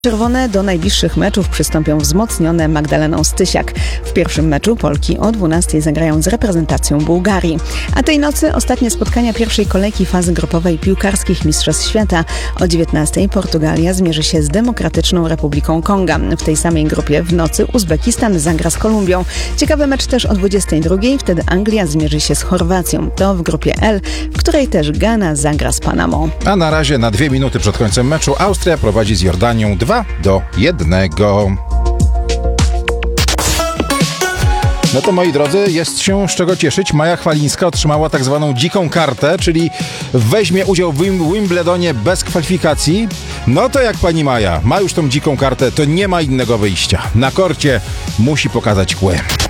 Czerwone do najbliższych meczów przystąpią wzmocnione Magdaleną Stysiak. W pierwszym meczu Polki o 12:00 zagrają z reprezentacją Bułgarii. A tej nocy ostatnie spotkania pierwszej kolejki fazy grupowej piłkarskich Mistrzostw Świata. O 19:00 Portugalia zmierzy się z Demokratyczną Republiką Konga. W tej samej grupie w nocy Uzbekistan zagra z Kolumbią. Ciekawy mecz też o 22:00, wtedy Anglia zmierzy się z Chorwacją. To w grupie L, w której też Ghana zagra z Panamą. A na razie na 2 minuty przed końcem meczu Austria prowadzi z Jordanią 2-1. No to, moi drodzy, jest się z czego cieszyć. Maja Chwalińska otrzymała tak zwaną dziką kartę, czyli weźmie udział w Wimbledonie bez kwalifikacji. No to jak pani Maja ma już tą dziką kartę, to nie ma innego wyjścia. Na korcie musi pokazać kły.